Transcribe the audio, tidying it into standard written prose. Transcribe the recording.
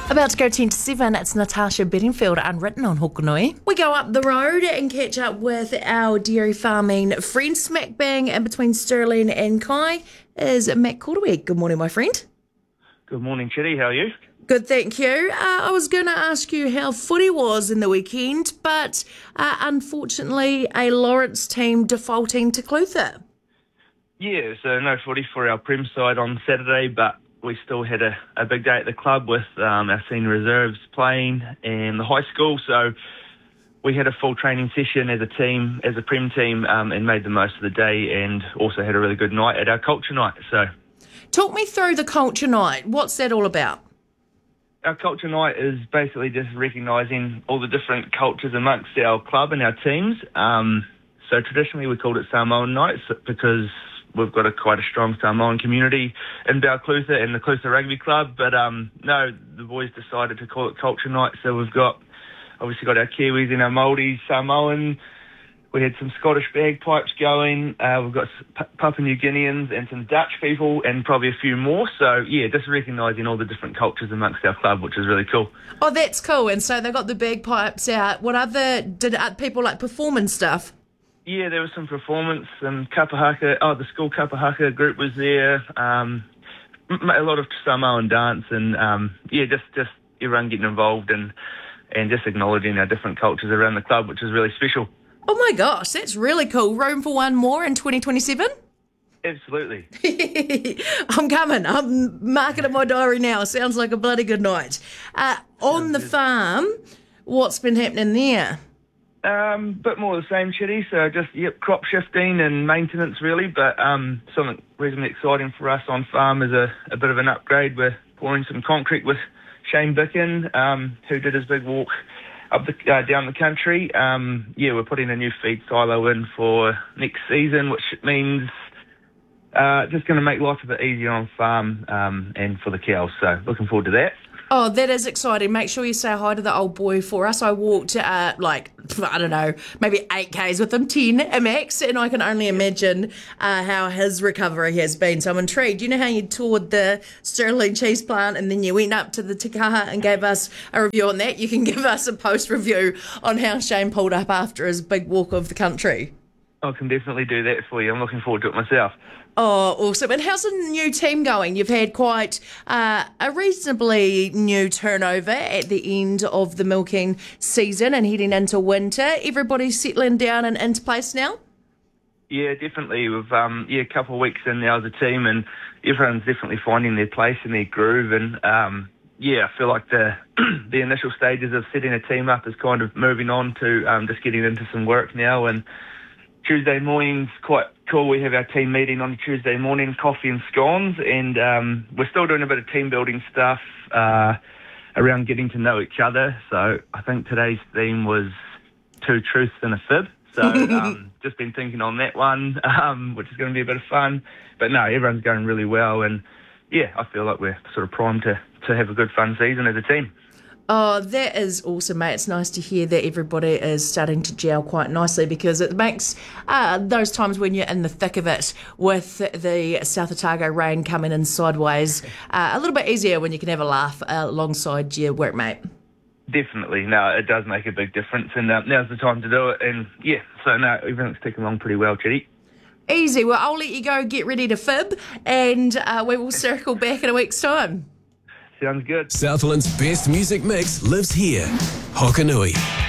About to go 10 to 7, it's Natasha Bedingfield, Unwritten on Hokanui. We go up the road and catch up with our dairy farming friend. Smack bang in between Stirling and Kai is Matt Cordaway. Good morning, my friend. Good morning, Chitty. How are you? Good, thank you. I was going to ask you how footy was in the weekend, but unfortunately a Lawrence team defaulting to Clutha. Yeah, so no footy for our Prem side on Saturday, but we still had a big day at the club with our senior reserves playing and the high school. So we had a full training session as a team, as a Prem team, and made the most of the day, and also had a really good night at our culture night. So, talk me through the culture night. What's that all about? Our culture night is basically just recognising all the different cultures amongst our club and our teams. So traditionally we called it Samoan nights because we've got quite a strong Samoan community in Balclutha and the Clutha Rugby Club. But no, the boys decided to call it culture night. So we've obviously got our Kiwis and our Māoris, Samoan. We had some Scottish bagpipes going. We've got Papua New Guineans and some Dutch people and probably a few more. So, yeah, just recognising all the different cultures amongst our club, which is really cool. Oh, that's cool. And so they got the bagpipes out. Did people like perform and stuff? Yeah, there was some performance. The school Kapahaka group was there. A lot of Samoan dance and, just everyone getting involved and just acknowledging our different cultures around the club, which is really special. Oh my gosh, that's really cool. Room for one more in 2027? Absolutely. I'm coming. I'm marking it in my diary now. Sounds like a bloody good night. On the farm, what's been happening there? Bit more of the same, Chitty. So just, crop shifting and maintenance really, but something reasonably exciting for us on farm is a bit of an upgrade. We're pouring some concrete with Shane Bicken, who did his big walk up down the country. We're putting a new feed silo in for next season, which means just going to make life a bit easier on farm and for the cows. So looking forward to that. Oh, that is exciting. Make sure you say hi to the old boy for us. I walked, maybe 8 Ks with him, 10 max, and I can only imagine how his recovery has been. So I'm intrigued. You know how you toured the Stirling cheese plant and then you went up to the Tikaha and gave us a review on that? You can give us a post-review on how Shane pulled up after his big walk of the country. I can definitely do that for you. I'm looking forward to it myself. Oh, awesome. And how's the new team going? You've had quite a reasonably new turnover at the end of the milking season and heading into winter. Everybody's settling down and into place now? Yeah, definitely. We've a couple of weeks in now as a team, and everyone's definitely finding their place and their groove. And I feel like the initial stages of setting a team up is kind of moving on to just getting into some work now. And Tuesday morning's quite cool. We have our team meeting on Tuesday morning, coffee and scones, and we're still doing a bit of team building stuff around getting to know each other. So I think today's theme was 2 truths and a fib. So just been thinking on that one, which is going to be a bit of fun. But no, everyone's going really well, and I feel like we're sort of primed to have a good fun season as a team. Oh, that is awesome, mate. It's nice to hear that everybody is starting to gel quite nicely, because it makes those times when you're in the thick of it with the South Otago rain coming in sideways a little bit easier when you can have a laugh alongside your workmate. Definitely. No, it does make a big difference, and now's the time to do it. And everything's ticking along pretty well, Chitty. Easy. Well, I'll let you go get ready to fib, and we will circle back in a week's time. Sounds good. Southland's best music mix lives here. Hokanui.